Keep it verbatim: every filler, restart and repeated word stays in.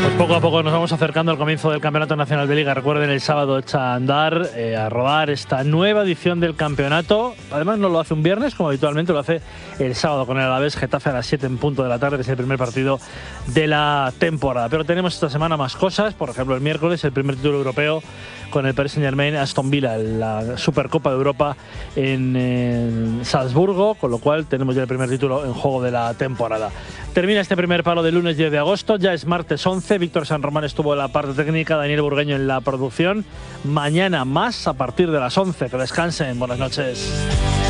Poco a poco nos vamos acercando al comienzo del Campeonato Nacional de Liga. Recuerden, el sábado echa a andar, eh, a rodar esta nueva edición del campeonato. Además no lo hace un viernes, como habitualmente lo hace el sábado con el Alavés Getafe a las siete en punto de la tarde, que es el primer partido de la temporada. Pero tenemos esta semana más cosas. Por ejemplo, el miércoles el primer título europeo con el Paris Saint-Germain Aston Villa, la Supercopa de Europa en, en Salzburgo, con lo cual tenemos ya el primer título en juego de la temporada. Termina este primer palo del lunes diez de agosto, ya es martes once. Víctor San Román estuvo en la parte técnica, Daniel Burgueño en la producción. Mañana más a partir de las once. Que descansen, buenas noches.